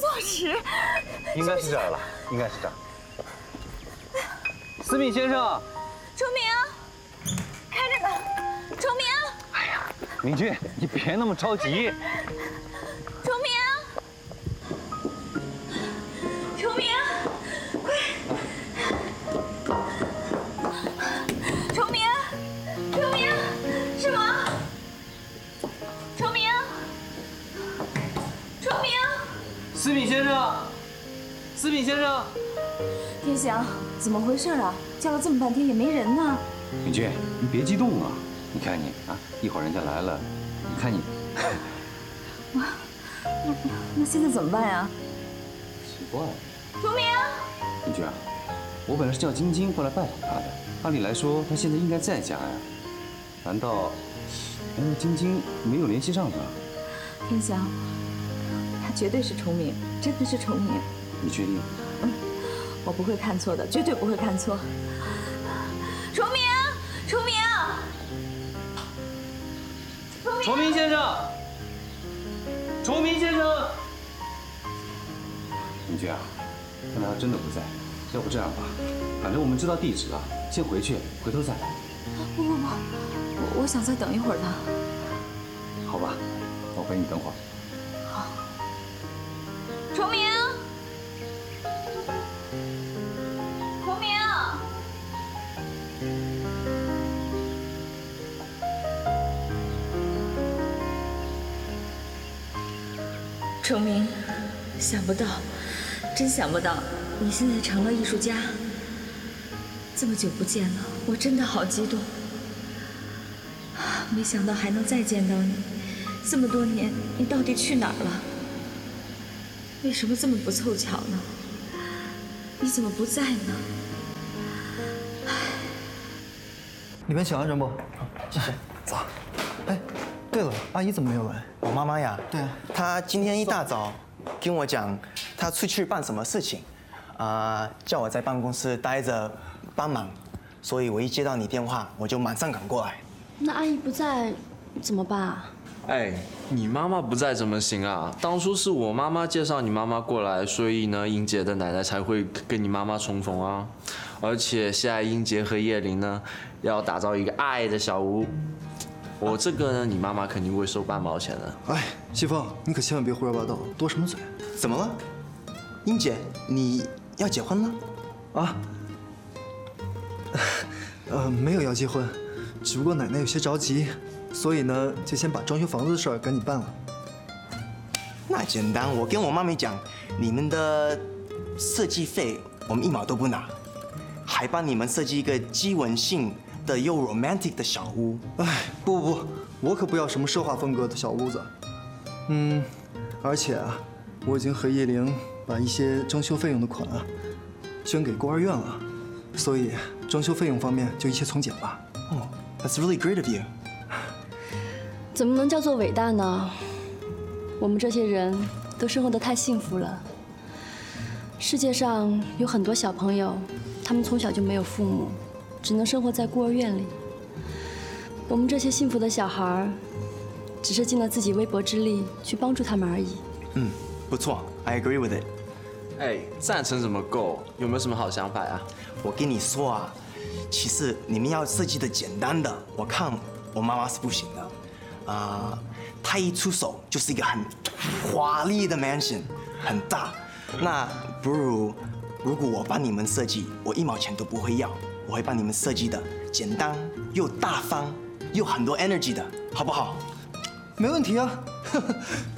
座池。 应该是这儿了，应该是这儿。思敏先生， 崇明，开着呢。崇明， 哎呀，明君，你别那么着急。 崇明，崇明，快！崇明，崇明，是吗？崇明，崇明， 思敏先生，思敏先生， 天祥，怎么回事啊？叫了这么半天也没人呢。 明君，你别激动啊！你看你啊，一会儿人家来了，你看你。 那现在怎么办呀？ 奇怪， 崇明， 明君啊，我本来是叫晶晶过来拜访他的，按理来说他现在应该在家呀，难道晶晶没有联系上他？ 天祥，他绝对是崇明，真的是崇明。 你确定？ 我不会看错的，绝对不会看错。崇明，崇明， 崇明先生，崇明先生，明君啊，看来他真的不在，要不这样吧，反正我们知道地址了，先回去，回头再来。 不，我想再等一会儿他。 好吧，我陪你等会儿。 好。崇明，崇明。崇明，想不到，真想不到，你现在成了艺术家。这么久不见了，我真的好激动。没想到还能再见到你，这么多年，你到底去哪儿了？为什么这么不凑巧呢？你怎么不在呢？ 里面请安，张伯。谢谢。走。哎，对了，阿姨怎么没有来？ 我妈妈呀， 对啊， 她今天一大早跟我讲，她出去办什么事情，叫我在办公室待着帮忙，所以我一接到你电话，我就马上赶过来。 那阿姨不在怎么办啊？ 哎，你妈妈不在怎么行啊？当初是我妈妈介绍你妈妈过来，所以呢，英杰的奶奶才会跟你妈妈重逢啊。而且现在英杰和叶玲呢，要打造一个爱的小屋，我这个呢，你妈妈肯定不会收半毛钱的。 哎，西风，你可千万别胡说八道，多什么嘴？ 怎么了，英姐，你要结婚了？ 啊？没有要结婚，只不过奶奶有些着急，所以呢，就先把装修房子的事儿赶紧办了。 那简单，我跟我妈咪讲，你们的设计费我们1毛都不拿，还帮你们设计一个激文性的又 romantic 的小屋。 哎，不，我可不要什么奢华风格的小屋子。而且啊，我已经和叶玲把一些装修费用的款捐给孤儿院了，所以装修费用方面就一切从简吧。 哦，That's really great of you。 怎么能叫做伟大呢？我们这些人都生活得太幸福了。世界上有很多小朋友，他们从小就没有父母，只能生活在孤儿院里。我们这些幸福的小孩，只是尽了自己微薄之力去帮助他们而已。 不错 ，I agree with it。 哎，赞成怎么够？有没有什么好想法呀？ 我跟你说啊，其实你们要设计的简单的，我看我妈妈是不行的。她一出手就是一个很华丽的 mansion， 很大。那不如果我帮你们设计，我1毛钱都不会要，我会帮你们设计的简单又大方又很多 energy 的，好不好？ 没问题啊。